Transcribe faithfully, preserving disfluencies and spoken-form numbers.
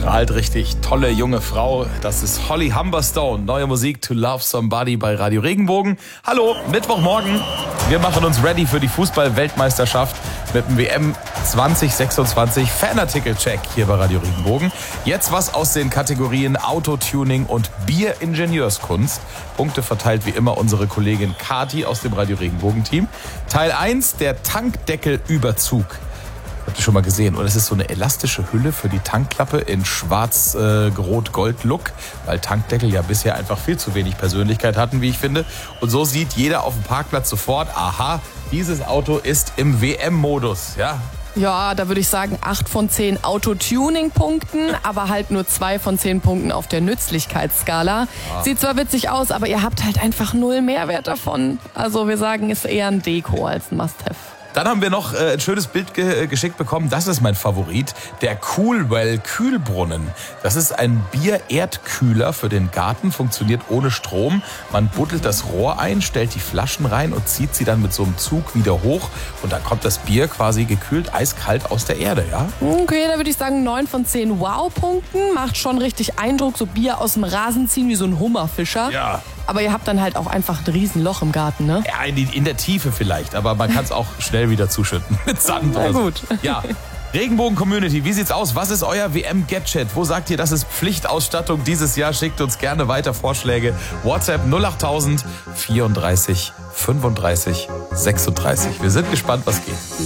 Strahlt richtig. Tolle junge Frau. Das ist Holly Humberstone. Neue Musik To Love Somebody bei Radio Regenbogen. Hallo, Mittwochmorgen. Wir machen uns ready für die Fußball-Weltmeisterschaft mit dem W M zwanzig sechsundzwanzig Fanartikel-Check hier bei Radio Regenbogen. Jetzt was aus den Kategorien Autotuning und Bieringenieurskunst. Punkte verteilt wie immer unsere Kollegin Kati aus dem Radio Regenbogen-Team. Teil eins, der Tankdeckelüberzug. Habt ihr schon mal gesehen? Und es ist so eine elastische Hülle für die Tankklappe in schwarz-rot-gold-Look, weil Tankdeckel ja bisher einfach viel zu wenig Persönlichkeit hatten, wie ich finde. Und so sieht jeder auf dem Parkplatz sofort, aha, dieses Auto ist im W M-Modus, ja. Ja, da würde ich sagen acht von zehn Autotuning-Punkten, aber halt nur zwei von zehn Punkten auf der Nützlichkeitsskala. Ah. Sieht zwar witzig aus, aber ihr habt halt einfach null Mehrwert davon. Also wir sagen, ist eher ein Deko als ein Must-Have. Dann haben wir noch äh, ein schönes Bild ge- geschickt bekommen. Das ist mein Favorit. Der Coolwell Kühlbrunnen. Das ist ein Bier-Erdkühler für den Garten. Funktioniert ohne Strom. Man buddelt das Rohr ein, stellt die Flaschen rein und zieht sie dann mit so einem Zug wieder hoch. Und dann kommt das Bier quasi gekühlt, eiskalt aus der Erde, ja? Okay, da würde ich sagen neun von zehn Wow-Punkten. Macht schon richtig Eindruck. So Bier aus dem Rasen ziehen wie so ein Hummerfischer. Ja. Aber ihr habt dann halt auch einfach ein Riesenloch im Garten, ne? Ja, in, die, in der Tiefe vielleicht, aber man kann es auch schnell wieder zuschütten mit Sand Na oder so. gut. Ja, Regenbogen-Community, wie sieht's aus? Was ist euer W M-Gadget? Wo sagt ihr, das ist Pflichtausstattung dieses Jahr? Schickt uns gerne weiter Vorschläge. WhatsApp null acht tausend vierunddreißig fünfunddreißig sechsunddreißig. Wir sind gespannt, was geht.